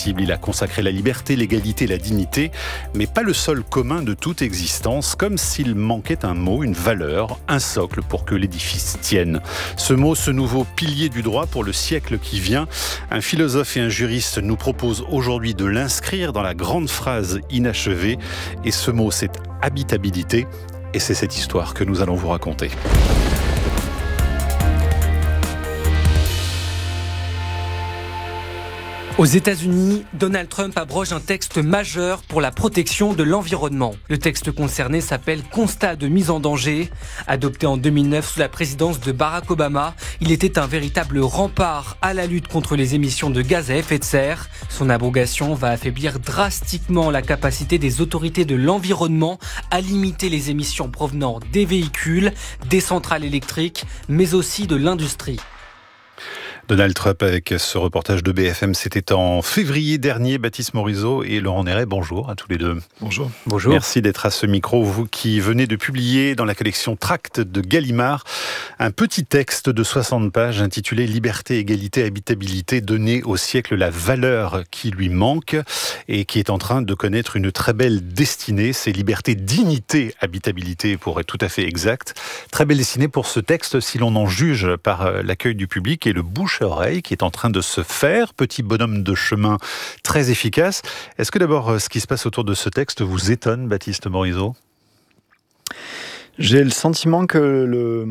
possible. Il a consacré la liberté, l'égalité, la dignité, mais pas le sol commun de toute existence, comme s'il manquait un mot, une valeur, un socle pour que l'édifice tienne. Ce mot, ce nouveau pilier du droit pour le siècle qui vient, un philosophe et un juriste nous proposent aujourd'hui de l'inscrire dans la grande phrase inachevée. Et ce mot, c'est habitabilité. Et c'est cette histoire que nous allons vous raconter. Aux États-Unis, Donald Trump abroge un texte majeur pour la protection de l'environnement. Le texte concerné s'appelle « Constat de mise en danger ». Adopté en 2009 sous la présidence de Barack Obama, il était un véritable rempart à la lutte contre les émissions de gaz à effet de serre. Son abrogation va affaiblir drastiquement la capacité des autorités de l'environnement à limiter les émissions provenant des véhicules, des centrales électriques, mais aussi de l'industrie. Donald Trump avec ce reportage de BFM, c'était en février dernier. Baptiste Morisot et Laurent Néret, bonjour à tous les deux. Bonjour. Bonjour. Merci d'être à ce micro, vous qui venez de publier dans la collection Tracts de Gallimard un petit texte de 60 pages intitulé « Liberté, égalité, habitabilité, donner au siècle la valeur qui lui manque » et qui est en train de connaître une très belle destinée. C'est liberté, dignité, habitabilité pour être tout à fait exact. Très belle destinée pour ce texte si l'on en juge par l'accueil du public et le bouche-oreille qui est en train de se faire, petit bonhomme de chemin très efficace. Est-ce que d'abord, ce qui se passe autour de ce texte vous étonne, Baptiste Morisot ? J'ai le sentiment que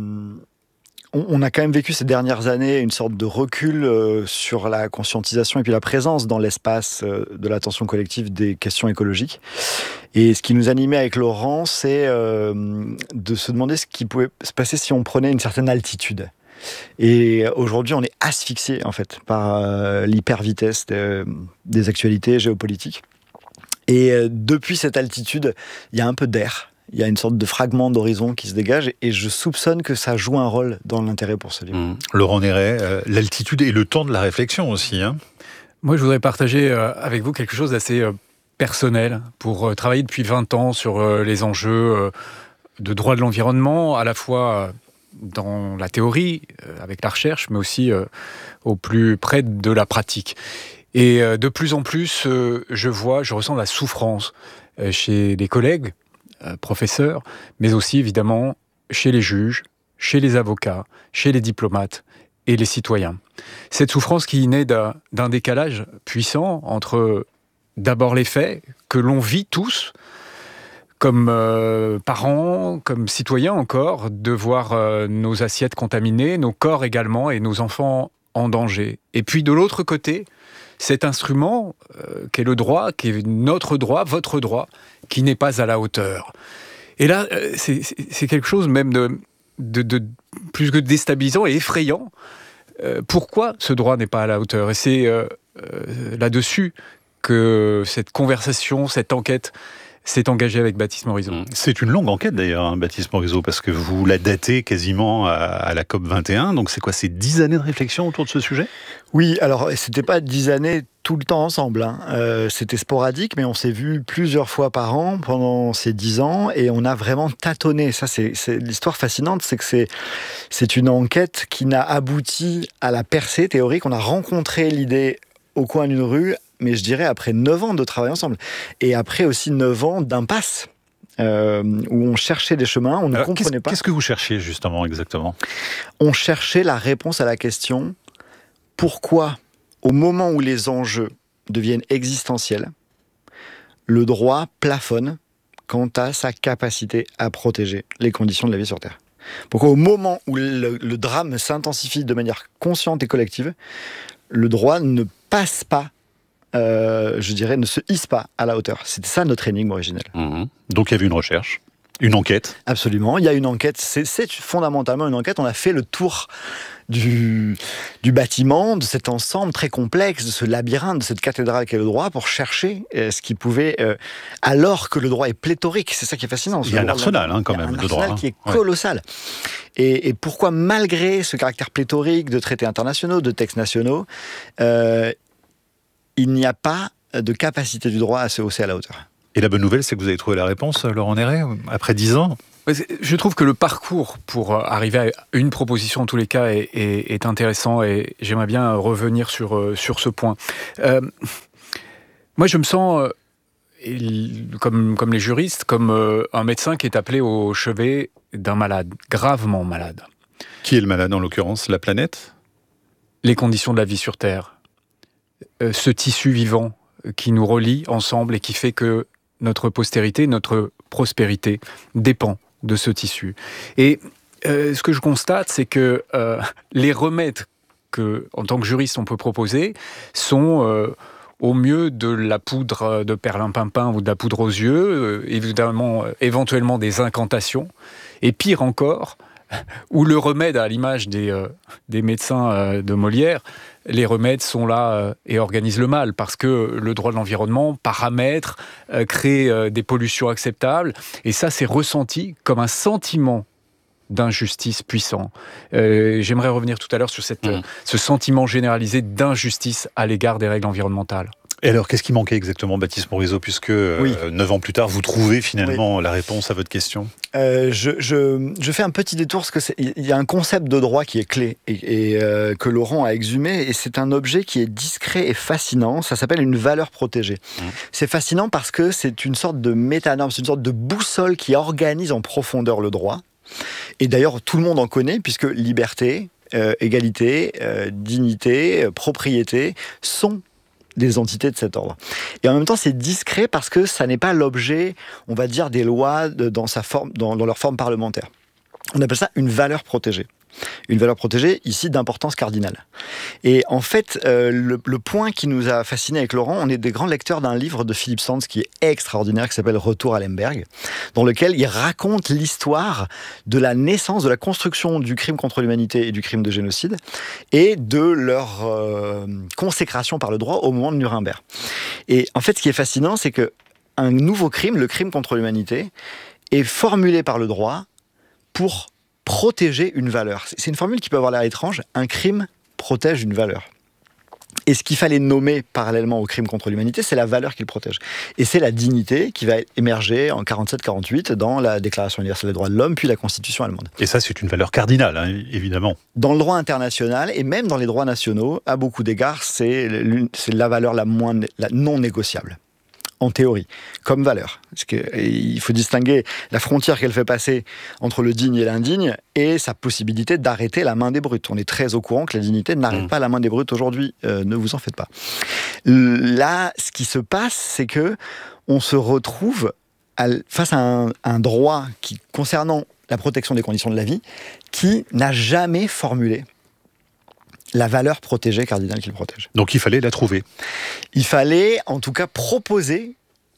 on a quand même vécu ces dernières années une sorte de recul sur la conscientisation et puis la présence dans l'espace de l'attention collective des questions écologiques. Et ce qui nous animait avec Laurent, c'est de se demander ce qui pouvait se passer si on prenait une certaine altitude. Et aujourd'hui, on est asphyxié en fait par l'hypervitesse des actualités géopolitiques. Et depuis cette altitude, il y a un peu d'air. Il y a une sorte de fragment d'horizon qui se dégage et je soupçonne que ça joue un rôle dans l'intérêt pour ce livre. Laurent Néret, l'altitude et le temps de la réflexion aussi. Moi, je voudrais partager avec vous quelque chose d'assez personnel. Pour travailler depuis 20 ans sur les enjeux de droit de l'environnement, à la fois dans la théorie, avec la recherche, mais aussi au plus près de la pratique. Et de plus en plus, je ressens la souffrance chez les collègues, professeurs, mais aussi évidemment chez les juges, chez les avocats, chez les diplomates et les citoyens. Cette souffrance qui naît d'un décalage puissant entre d'abord les faits que l'on vit tous, comme parents, comme citoyens encore, de voir nos assiettes contaminées, nos corps également et nos enfants en danger. Et puis de l'autre côté, cet instrument qu'est le droit, qui est notre droit, votre droit, qui n'est pas à la hauteur. Et là, c'est quelque chose même de plus que déstabilisant et effrayant. Pourquoi ce droit n'est pas à la hauteur ? Et c'est là-dessus que cette conversation, cette enquête s'est engagé avec Baptiste Morisot. C'est une longue enquête d'ailleurs, Baptiste Morisot, parce que vous la datez quasiment à la COP21. Donc c'est quoi, c'est 10 années de réflexion autour de ce sujet ? Oui, alors c'était pas 10 années tout le temps ensemble. C'était sporadique, mais on s'est vu plusieurs fois par an pendant ces 10 ans et on a vraiment tâtonné. Ça, c'est l'histoire fascinante, c'est que c'est une enquête qui n'a abouti à la percée théorique. On a rencontré l'idée au coin d'une rue, mais je dirais après 9 ans de travail ensemble. Et après aussi 9 ans d'impasse, où on cherchait des chemins, on ne comprenait pas. Qu'est-ce que vous cherchiez justement, exactement ? On cherchait la réponse à la question « Pourquoi, au moment où les enjeux deviennent existentiels, le droit plafonne quant à sa capacité à protéger les conditions de la vie sur Terre ?» Pourquoi, au moment où le drame s'intensifie de manière consciente et collective, le droit ne passe pas, je dirais, ne se hisse pas à la hauteur. C'était ça notre énigme originelle. Donc il y avait une recherche, une enquête. Absolument, il y a une enquête, c'est fondamentalement une enquête. On a fait le tour du bâtiment, de cet ensemble très complexe, de ce labyrinthe, de cette cathédrale qu'est le droit, pour chercher ce qui pouvait, alors que le droit est pléthorique, c'est ça qui est fascinant. Il y a un arsenal quand même de droit. Un arsenal qui est colossal. Ouais. Et pourquoi, malgré ce caractère pléthorique de traités internationaux, de textes nationaux, il n'y a pas de capacité du droit à se hausser à la hauteur. Et la bonne nouvelle, c'est que vous avez trouvé la réponse, Laurent Néret, après 10 ans ? Je trouve que le parcours pour arriver à une proposition en tous les cas est intéressant et j'aimerais bien revenir sur ce point. Moi, je me sens, comme les juristes, comme un médecin qui est appelé au chevet d'un malade, gravement malade. Qui est le malade en l'occurrence? La planète? Les conditions de la vie sur Terre. Ce tissu vivant qui nous relie ensemble et qui fait que notre postérité, notre prospérité dépend de ce tissu. Et ce que je constate, c'est que les remèdes que, en tant que juriste, on peut proposer sont au mieux de la poudre de perlimpinpin ou de la poudre aux yeux, éventuellement des incantations, et pire encore, ou le remède, à l'image des médecins de Molière, les remèdes sont là et organisent le mal, parce que le droit de l'environnement paramètre, crée des pollutions acceptables, et ça c'est ressenti comme un sentiment d'injustice puissant. J'aimerais revenir tout à l'heure sur ce sentiment généralisé d'injustice à l'égard des règles environnementales. Et alors, qu'est-ce qui manquait exactement, Baptiste Morisot, puisque 9 ans plus tard, vous trouvez finalement la réponse à votre question? Je fais un petit détour, parce qu'il y a un concept de droit qui est clé et que Laurent a exhumé, et c'est un objet qui est discret et fascinant. Ça s'appelle une valeur protégée. C'est fascinant parce que c'est une sorte de métanorme, c'est une sorte de boussole qui organise en profondeur le droit. Et d'ailleurs, tout le monde en connaît, puisque liberté, égalité, dignité, propriété sont des entités de cet ordre. Et en même temps, c'est discret parce que ça n'est pas l'objet, on va dire, des lois dans leur forme parlementaire. On appelle ça une valeur protégée. Une valeur protégée, ici, d'importance cardinale. Et en fait, le point qui nous a fascinés avec Laurent, on est des grands lecteurs d'un livre de Philippe Sands qui est extraordinaire, qui s'appelle Retour à Lemberg, dans lequel il raconte l'histoire de la naissance, de la construction du crime contre l'humanité et du crime de génocide, et de leur consécration par le droit au moment de Nuremberg. Et en fait, ce qui est fascinant, c'est qu'un nouveau crime, le crime contre l'humanité, est formulé par le droit pour protéger une valeur. C'est une formule qui peut avoir l'air étrange. Un crime protège une valeur. Et ce qu'il fallait nommer parallèlement au crime contre l'humanité, c'est la valeur qu'il protège. Et c'est la dignité qui va émerger en 47-48 dans la Déclaration universelle des droits de l'homme, puis la Constitution allemande. Et ça, c'est une valeur cardinale, hein, évidemment. Dans le droit international, et même dans les droits nationaux, à beaucoup d'égards, c'est la valeur la non négociable. En théorie, comme valeur. Parce qu'il faut distinguer la frontière qu'elle fait passer entre le digne et l'indigne et sa possibilité d'arrêter la main des brutes. On est très au courant que la dignité n'arrête pas la main des brutes aujourd'hui. Ne vous en faites pas. Là, ce qui se passe, c'est que on se retrouve face à un droit concernant la protection des conditions de la vie qui n'a jamais formulé la valeur protégée cardinale qu'il protège. Donc il fallait la trouver. Il fallait en tout cas proposer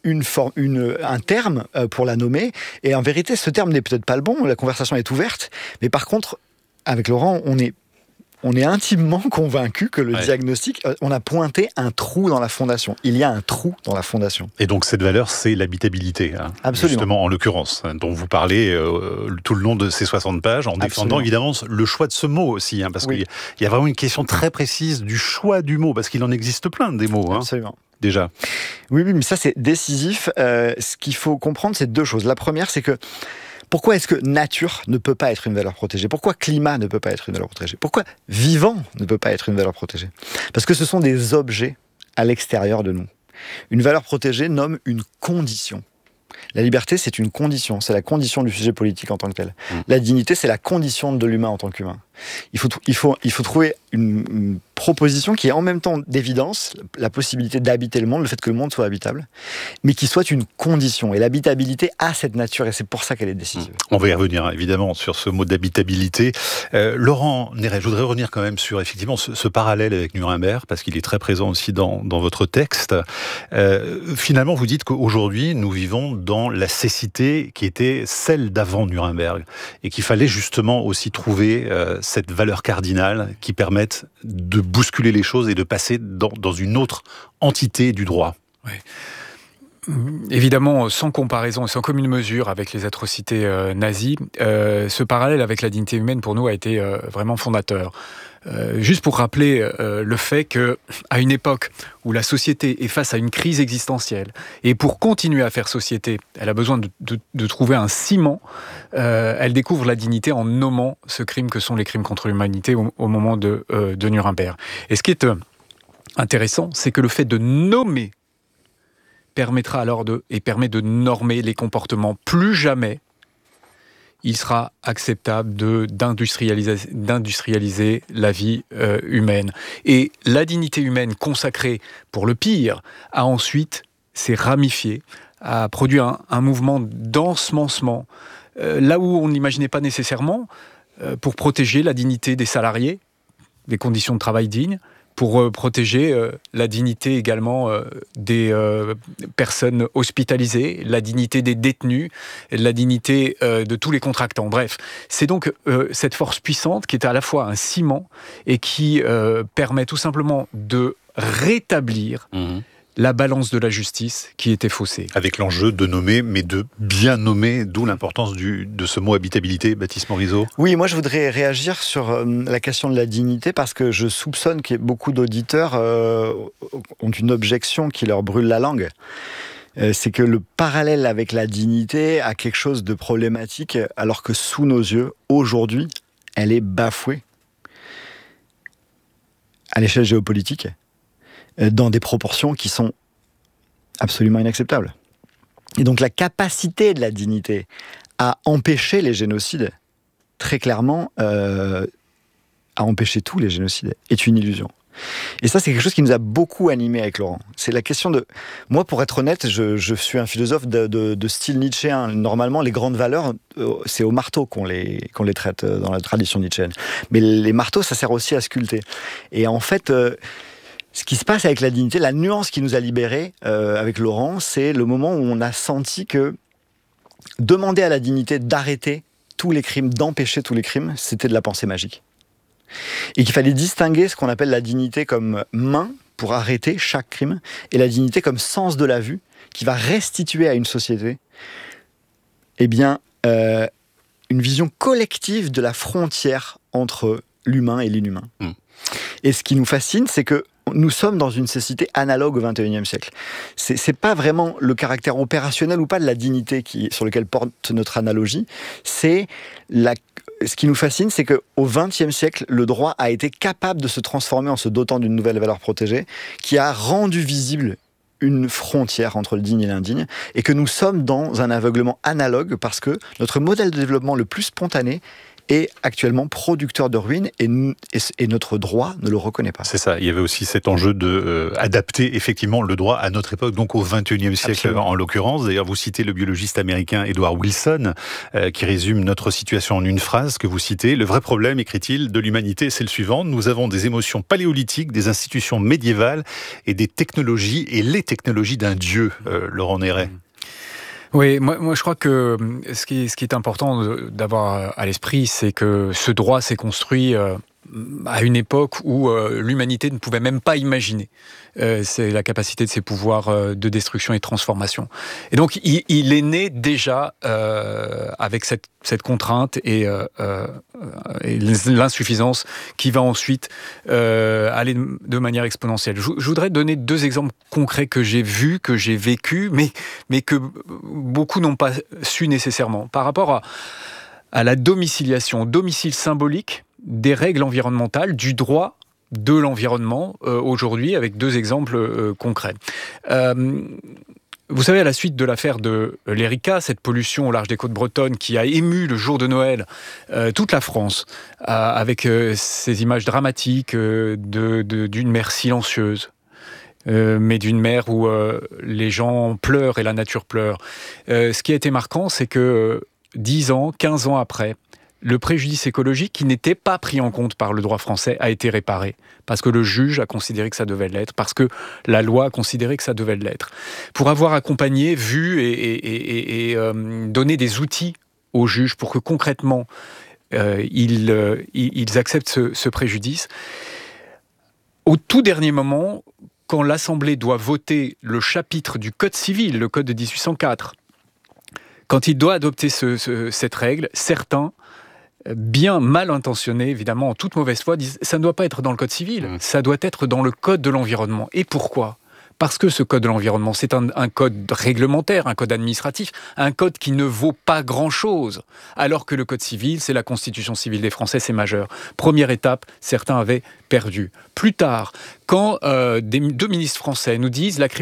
un terme pour la nommer. Et en vérité, ce terme n'est peut-être pas le bon, la conversation est ouverte. Mais par contre, avec Laurent, on est intimement convaincu que le diagnostic, on a pointé un trou dans la fondation. Il y a un trou dans la fondation. Et donc cette valeur, c'est l'habitabilité. Hein, absolument. Justement, en l'occurrence, dont vous parlez tout le long de ces 60 pages, en défendant évidemment le choix de ce mot aussi. Hein, parce qu'il y a vraiment une question très précise du choix du mot, parce qu'il en existe plein des mots. Hein, absolument. Déjà. Oui, mais ça c'est décisif. Ce qu'il faut comprendre, c'est deux choses. La première, c'est que pourquoi est-ce que nature ne peut pas être une valeur protégée? Pourquoi climat ne peut pas être une valeur protégée? Pourquoi vivant ne peut pas être une valeur protégée? Parce que ce sont des objets à l'extérieur de nous. Une valeur protégée nomme une condition. La liberté, c'est une condition. C'est la condition du sujet politique en tant que tel. La dignité, c'est la condition de l'humain en tant qu'humain. Il faut trouver une proposition qui est en même temps d'évidence, la possibilité d'habiter le monde, le fait que le monde soit habitable, mais qui soit une condition. Et l'habitabilité a cette nature, et c'est pour ça qu'elle est décisive. On va y revenir, évidemment, sur ce mot d'habitabilité. Laurent Néret, je voudrais revenir quand même sur, effectivement, ce parallèle avec Nuremberg, parce qu'il est très présent aussi dans votre texte. Finalement, vous dites qu'aujourd'hui, nous vivons dans la cécité qui était celle d'avant Nuremberg, et qu'il fallait justement aussi trouver cette valeur cardinale qui permette de bousculer les choses et de passer dans une autre entité du droit. Oui. Évidemment, sans comparaison et sans commune mesure avec les atrocités nazies, ce parallèle avec la dignité humaine pour nous a été vraiment fondateur. Juste pour rappeler le fait qu'à une époque où la société est face à une crise existentielle, et pour continuer à faire société, elle a besoin de trouver un ciment, elle découvre la dignité en nommant ce crime que sont les crimes contre l'humanité au moment de Nuremberg. Et ce qui est intéressant, c'est que le fait de nommer permettra alors permet de normer les comportements. Plus jamais il sera acceptable d'industrialiser la vie humaine. Et la dignité humaine consacrée pour le pire a ensuite s'est ramifiée, a produit un mouvement d'ensemencement, là où on ne l'imaginait pas nécessairement, pour protéger la dignité des salariés, des conditions de travail dignes, pour protéger la dignité également des personnes hospitalisées, la dignité des détenus, la dignité de tous les contractants. Bref, c'est donc cette force puissante qui est à la fois un ciment et qui permet tout simplement de rétablir la balance de la justice qui était faussée. Avec l'enjeu de nommer, mais de bien nommer, d'où l'importance de ce mot habitabilité, Baptiste Morisot. Oui, moi je voudrais réagir sur la question de la dignité parce que je soupçonne que beaucoup d'auditeurs ont une objection qui leur brûle la langue. C'est que le parallèle avec la dignité a quelque chose de problématique alors que sous nos yeux, aujourd'hui, elle est bafouée à l'échelle géopolitique, dans des proportions qui sont absolument inacceptables. Et donc la capacité de la dignité à empêcher les génocides, très clairement, à empêcher tous les génocides, est une illusion. Et ça, c'est quelque chose qui nous a beaucoup animés avec Laurent. C'est la question de... Moi, pour être honnête, je suis un philosophe de style nietzschéen. Normalement, les grandes valeurs, c'est au marteau qu'on les traite dans la tradition nietzschéenne. Mais les marteaux, ça sert aussi à sculpter. Et en fait... ce qui se passe avec la dignité, la nuance qui nous a libérés avec Laurent, c'est le moment où on a senti que demander à la dignité d'arrêter tous les crimes, d'empêcher tous les crimes, c'était de la pensée magique. Et qu'il fallait distinguer ce qu'on appelle la dignité comme main pour arrêter chaque crime, et la dignité comme sens de la vue, qui va restituer à une société une vision collective de la frontière entre l'humain et l'inhumain. Et ce qui nous fascine, c'est que nous sommes dans une société analogue au XXIe siècle. C'est pas vraiment le caractère opérationnel ou pas de la dignité sur lequel porte notre analogie. Ce qui nous fascine, c'est qu'au XXe siècle, le droit a été capable de se transformer en se dotant d'une nouvelle valeur protégée qui a rendu visible une frontière entre le digne et l'indigne, et que nous sommes dans un aveuglement analogue parce que notre modèle de développement le plus spontané est actuellement producteur de ruines et notre droit ne le reconnaît pas. C'est ça, il y avait aussi cet enjeu d'adapter effectivement le droit à notre époque, donc au XXIe siècle. Absolument. En l'occurrence. D'ailleurs, vous citez le biologiste américain Edward Wilson, qui résume notre situation en une phrase que vous citez. Le vrai problème, écrit-il, de l'humanité, c'est le suivant. Nous avons des émotions paléolithiques, des institutions médiévales et des technologies, et les technologies d'un dieu, Laurent Néret. Oui, moi je crois que ce qui est important d'avoir à l'esprit, c'est que ce droit s'est construit à une époque où l'humanité ne pouvait même pas imaginer. C'est la capacité de ses pouvoirs de destruction et de transformation. Et donc il est né déjà avec cette contrainte et l'insuffisance qui va ensuite aller de manière exponentielle. Je voudrais donner 2 exemples concrets que j'ai vus, que j'ai vécus, mais que beaucoup n'ont pas su nécessairement. Par rapport à la domiciliation, domicile symbolique des règles environnementales, du droit de l'environnement aujourd'hui, avec 2 exemples concrets. Vous savez, à la suite de l'affaire de l'Erika, cette pollution au large des côtes bretonnes qui a ému le jour de Noël toute la France, avec ces images dramatiques d'une mer silencieuse, mais d'une mer où les gens pleurent et la nature pleure. Ce qui a été marquant, c'est que 10 ans, 15 ans après, le préjudice écologique qui n'était pas pris en compte par le droit français a été réparé, parce que le juge a considéré que ça devait l'être, parce que la loi a considéré que ça devait l'être. Pour avoir accompagné, vu et donné des outils aux juges pour que concrètement ils acceptent ce préjudice, au tout dernier moment, quand l'Assemblée doit voter le chapitre du Code civil, le Code de 1804, quand il doit adopter cette règle, certains, bien mal intentionnés, évidemment, en toute mauvaise foi, disent « ça ne doit pas être dans le Code civil, ça doit être dans le Code de l'environnement ». Et pourquoi ? Parce que ce code de l'environnement, c'est un code réglementaire, un code administratif, un code qui ne vaut pas grand-chose. Alors que le code civil, c'est la constitution civile des Français, c'est majeur. Première étape, certains avaient perdu. Plus tard, quand deux ministres français nous disent